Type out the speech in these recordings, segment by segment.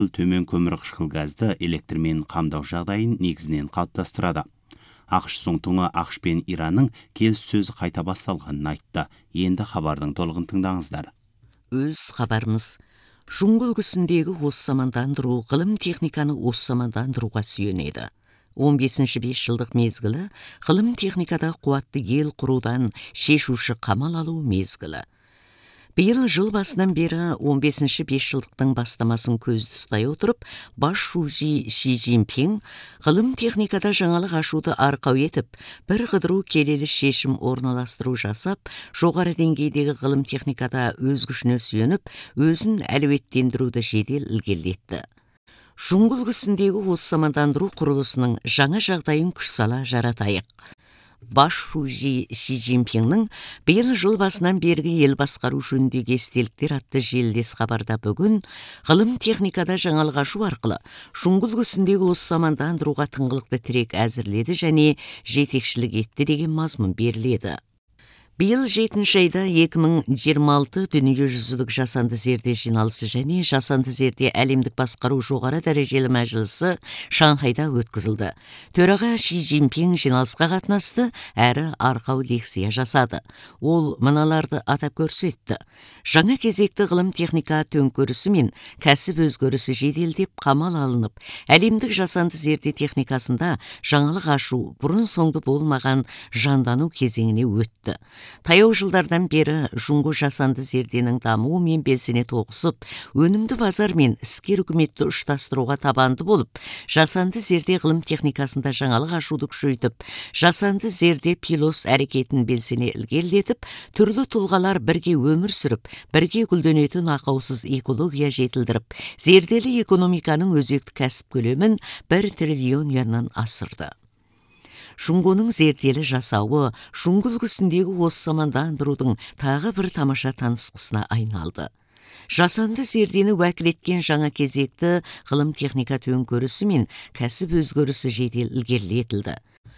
төмен көмірқышқыл газды электрмен қамдау жағдайын негізінен қалыптастырады. ақш Соңтуңы ақш пен Иранның келіссөзі қайта басталғанын айтты. Енді хабардың толығын тыңдаңыздар. Өз хабарымыз. Жуңгыл үлгісіндегі осамандандыру ғылым техниканы осамандандыруға сүйенеді. 15-ші 5 жылдық мезгілі ғылым техникада қуатты ел құрудан шешуші қамал алу мезгілі. Биыл жыл басынан бері 15-ші 5 жылдықтың бастамасын көзді ұстай отырып, бас шужи Ши Цзиньпин ғылым техникада жаңалық ашуды арқау етіп, бір қыдыру келелі шешім орналастыру жасап, жоғары деңгейдегі ғылым техникада өз күшіне сүйеніп, өзін әлеуеттендіруді жедел ілгерілетті. Жуңгыл үлгісіндегі осамандандыру құрылысының жаңа жағдайын күш сала жаратайық. Бас шужи Ши Цзиньпиннің биыл жыл басынан бергі ел басқару жөніндегі естеліктер атты желілес хабарда бүгін ғылым техникада жаңалық ашу арқылы жуңгыл үлгісіндегі осамандандыруға тыңғылықты тірек әзірледі және жетекшілік етті деген мазмұн беріледі. Биыл 7-ші айда 2026 дүниежүзілік жасанды зерде жиналысы және жасанды зерде әлемдік басқару жоғары дәрежелі мәжілісі Шанхайда өткізілді. Төраға Ши Цзиньпин жиналысқа қатынасты әрі арқау лекция жасады. Ол мыналарды атап көрсетті. Жаңа кезекті ғылым техника төңкерісі мен кәсіп өзгерісі жеделдеп қамал алынып, әлемдік жасанды зерде техникасында жаңалық ашу бұрын соңды болмаған жандану кезеңіне өтті. Таяу жылдардан бері жұңғы жасанды зерденің дамуы мен белсене тоғысып, өнімді базар мен іскер үкіметті ұштастыруға табанды болып, жасанды зерде ғылым техникасында жаңалық ашуды күшейтіп, жасанды зерде пилос әрекетін белсене ілгерілетіп, түрлі тұлғалар бірге өмір сүріп, бірге гүлденетін ақаусыз экология жетілдіріп, зерделі экономиканың өзекті кәсіп көлемін 1 триллион юаннан асырды. Жұңғының зерделі жасауы жуңгыл үлгісіндегі осамандандырудың тағы бір тамаша танысқысына айналды. Жасанды зердені уәкіл еткен жаңа кезекті ғылым техника төңкерісі мен кәсіп өзгерісі жедел ілгерілетілді.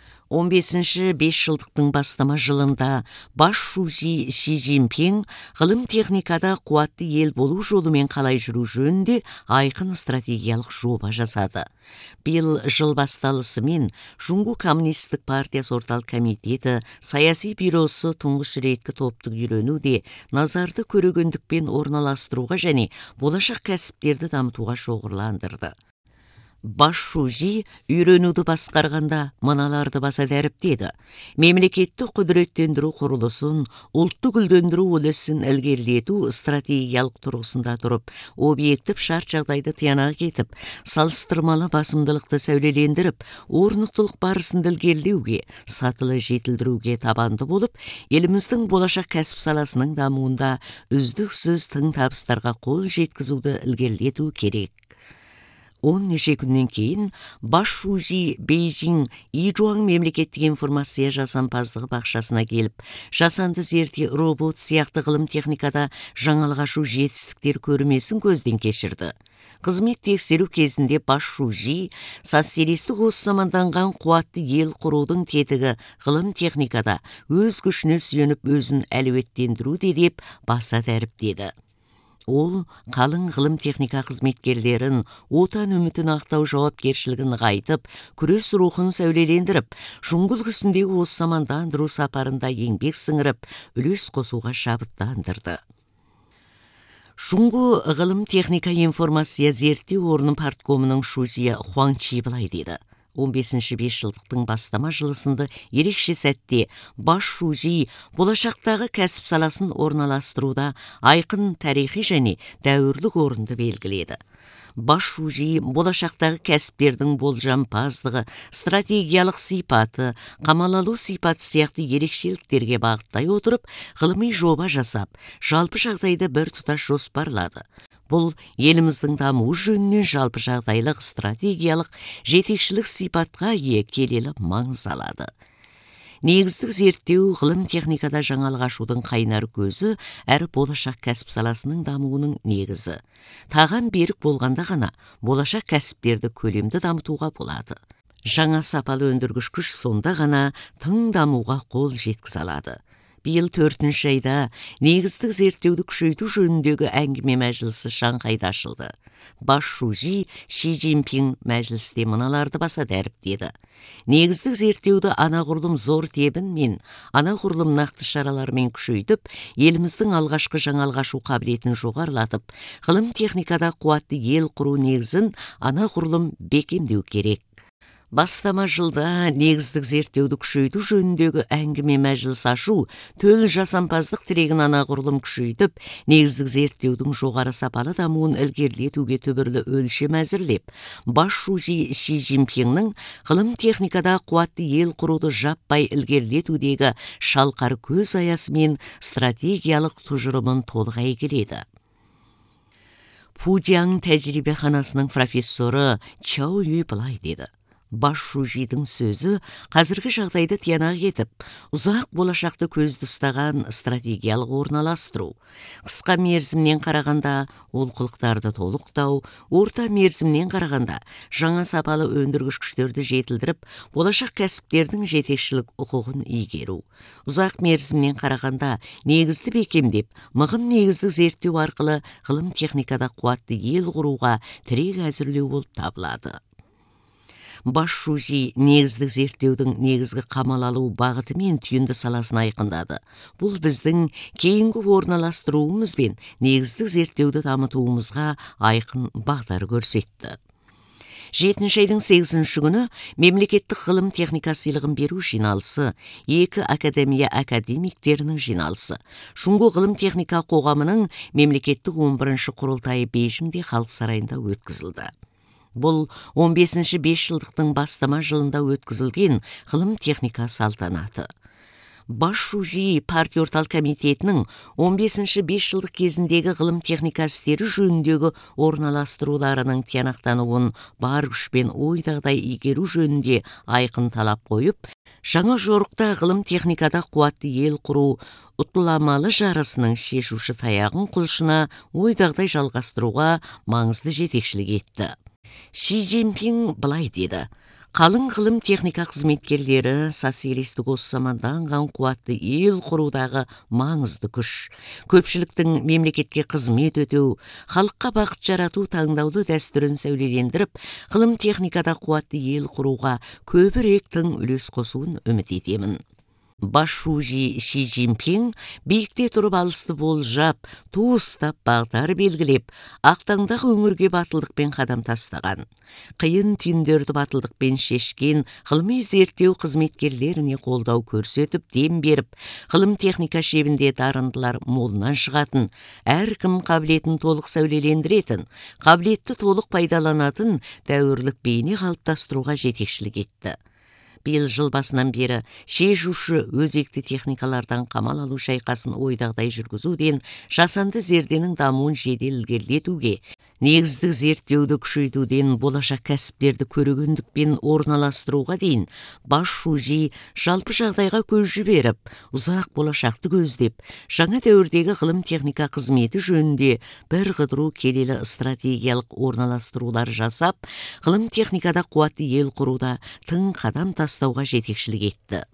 15-ші 5 жылдықтың бастама жылында бас шужи Ши Цзиньпин ғылым техникада қуатты ел болу жолымен қалай жүру жөнінде айқын стратегиялық жоба жасады. Биыл жыл басталысымен Жұңгу коммунистік партиясы орталық комитеті саяси бюросы тұңғыш реткі топтық үйренуде назарды көрегендікпен орналастыруға және болашақ кәсіптерді дамытуға шоғырландырды. Бас шужи үйренуді басқарғанда мыналарды баса дәріптеді. Мемлекетті құдіреттендіру құрылысын, ұлтты гүлдендіру үлесін ілгерілету стратегиялық тұрғысында тұрып, объектив шарт жағдайды тиянақ етіп, салыстырмалы басымдылықты сәулелендіріп, орнықтылық барысын ілгерілеуге, сатылы жетілдіруге табанды болып, еліміздің болашақ кәсіп саласының дамуында үздіксіз тың табыстарға қол жеткізуді ілгерілету керек. 10 неше күннен кейін бас шужи Бейжің Ижуан мемлекеттік информация жасампаздығы бақшасына келіп, жасанды зерде робот сияқты ғылым техникада жаңалық ашу жетістіктер көрмесін көзден кешірді. Қызмет тексеру кезінде бас шужи социалистік осаманданған қуатты ел құрудың тетігі ғылым техникада өз күшіне сүйеніп өзін әлеуеттендіруде деп баса дәріптеді. Ол қалың ғылым техника қызметкерлерін отан үмітін ақтау жауапкершілігін ғайтып, күрес рухын сәулелендіріп, жуңгыл үлгісіндегі осамандандыру сапарында еңбек сіңіріп, үлес қосуға шабыттандырды. Жұңгу ғылым техника информация зерттеу орны парткомының шузия Хуаңчи былай деді. 15-ші 5 жылдықтың бастама жылысында ерекше сәтте бас шужи болашақтағы кәсіп саласын орналастыруда айқын тарихи және дәуірлік орынды белгіледі. Бас шужи болашақтағы кәсіптердің болжампаздығы, стратегиялық сипаты, қамал алу сипаты сияқты ерекшеліктерге бағыттай отырып, ғылыми жоба жасап, жалпы жағдайды бір тұтас жоспарлады. Бұл еліміздің дамуы жөнінен жалпы жағдайлық стратегиялық жетекшілік сипатқа ие келелі маңыз алады. Негіздік зерттеу ғылым техникада жаңалық ашудың қайнар көзі әрі болашақ кәсіп саласының дамуының негізі. Таған берік болғанда ғана болашақ кәсіптерді көлемді дамытуға болады. Жаңа сапалы өндіргіш күш сонда ғана тың дамуға қол жеткізе алады. Биыл 4-ші айда негіздік зерттеуді күшейту жөніндегі әңгіме мәжілісі Шанхайда ашылды. Бас шужи Ши Цзиньпин мәжілісте мыналарды баса дәріптеді. Негіздік зерттеуді анағұрлым зор тебін мен анағұрлым нақты шаралармен күшейтіп, еліміздің алғашқы жаңалғашу қабілетін жоғарылатып, ғылым техникада қуатты ел құру негізін анағұрлым бекемдеу керек. Бастама жылда негіздік зерттеуді күшейту жөніндегі әңгіме мәжіліс ашу төл жасампаздық тірегін анағұрлым күшейтіп, негіздік зерттеудің жоғары сапалы дамуын ілгерілетуге түбірлі өлшем әзірлеп, бас шужи Ши Цзиньпиннің ғылым техникада қуатты ел құруды жаппай ілгерілетудегі шалқар көз аясы мен стратегиялық тұжырымын толғай келеді. Пудяң тәжірибеханасының профессоры Чао Ю былай деді. Бас шужидің сөзі қазіргі жағдайды тиянақ етіп, ұзақ болашақты көзді ұстаған стратегиялық орналастыру. Қысқа мерзімнен қарағанда олқылықтарды толықтау, орта мерзімнен қарағанда жаңа сапалы өндіргіш күштерді жетілдіріп, болашақ кәсіптердің жетекшілік құқығын игеру. Ұзақ мерзімнен қарағанда негізді бекемдеп, мығым негізді зерттеу арқылы ғылым техникада қуатты ел құруға тірек әзірлеу болып табылады. Бас шужи негіздік зерттеудің негізгі қамал алу бағыты мен түйінді саласын айқындады. Бұл біздің кейінгі орналастыруымыз бен негіздік зерттеуді дамытуымызға айқын бағдар көрсетті. 7-ші айдың 8-ші күні мемлекеттік ғылым техника сыйлығын беру жиналысы, екі академия академиктерінің жиналысы, Шунгу ғылым техника қоғамының мемлекеттік 11-ші құрылтайы Бейжіңде халық сарайында өткізілді. Бұл 15-ші 5 жылдықтың бастама жылында өткізілген ғылым техника салтанаты. Бас шужи партия орталық комитетінің 15-ші 5 жылдық кезіндегі ғылым техника істері жөніндегі орналастыруларының тиянақтануын бар күшпен ойдағыдай игеру жөнінде айқын талап қойып, жаңа жорықта ғылым техникада қуатты ел құру ұтыламалы жарысының шешуші таяғын құлшына ойдағыдай жалғастыруға маңызды жетекшілік етті. Ши Цзиньпин былай деді. Қалың ғылым техника қызметкерлері социалистік осы заманданған қуатты ел құрудағы маңызды күш. Көпшіліктің мемлекетке қызмет өтеу, халыққа бақыт жарату таңдауды дәстүрін сәулелендіріп, ғылым техникада қуатты ел құруға көбірек тың үлес қосуын үміт етемін. Бас шужи Ши Цзиньпин биікте тұрып алысты болжап, ту ұстап бағдар белгілеп, ақтаңдағы өңірге батылдықпен қадам тастаған. Қиын түйіндерді батылдықпен шешкен ғылыми зерттеу қызметкерлеріне қолдау көрсетіп, дем беріп, ғылым техника шебінде дарындылар молынан шығатын, әркім қабілетін толық сәулелендіретін, қабілетті толық пайдаланатын дәуірлік бейне қалыптастыруға жетекшілік етті. Биыл жыл басынан бері шешуші өзекті техникалардан қамал алу шайқасын ойдағыдай жүргізуден жасанды зерденің дамуын жедел ілгерілетуге, негіздік зерттеуді күшейтуден болашақ кәсіптерді көрегендікпен орналастыруға дейін бас шужи жалпы жағдайға көз жіберіп, ұзақ болашақты көздеп, жаңа дәуірдегі ғылым техника қызметі жөнінде бір қыдыру келелі стратегиялық орналастырулар жасап, ғылым техникада қуатты ел құруда тың қадам тастауға жетекшілік етті.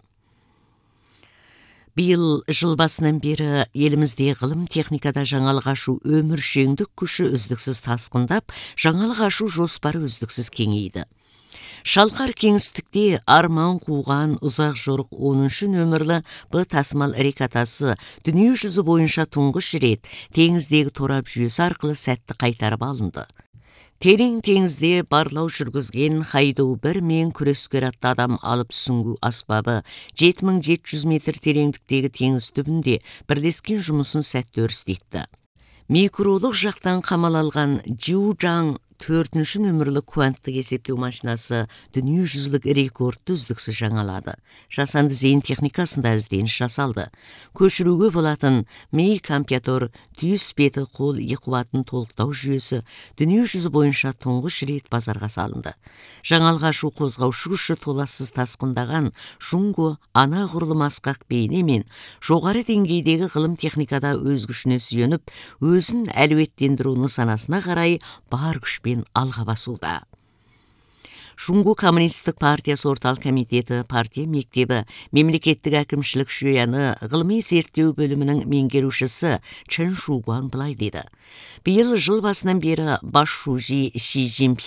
Биыл жыл басынан бері елімізде ғылым техникада жаңалық ашу өміршеңдік күші үздіксіз тасқындап, жаңалық ашу жоспары үздіксіз кеңейді. Шалқар кеңістікте арман қуған ұзақ жорық 10-ші нөмірлі Б тасымал рекатасы дүние жүзі бойынша тұңғыш рет теңіздегі торап жүйесі арқылы сәтті қайтарып алынды. Терең теңізде барлау жүргізген Хайдоу 1 мен күрескер атты адам алып сүңгу аспабы 7700 метр тереңдіктегі теңіз түбінде бірлескен жұмысын сәтті өрістетті. Микролық жақтан қамал алған Jiuzhang 4-ші нөмірлі кванттық есептеу машинасы дүние жүзілік рекордты үздіксіз жаңалады. Жасанды зейін техникасында ізденіс жасалды. Көшіруге болатын ми компьютер түйіс беті қол қуатын толықтау жүйесі дүние жүзі бойынша тұңғыш рет базарға салынды. Жаңалық ашу қозғаушы күші толассыз тасқындаған Шунгу анағұрлым асқақ бейне мен жоғары деңгейдегі ғылым техникада өз күшіне сүйеніп, өзін әлеуеттендіру нысанасына қарай бар күшпен алға басуда. Шуңгу коммунистік партиясы орталық комитеті, партия мектебі, мемлекеттік әкімшілік жүйені ғылыми зерттеу бөлімінің меңгерушісі Чын Шугуан былай деді. Биыл жыл басынан бері бас шужи Ши Цзиньпин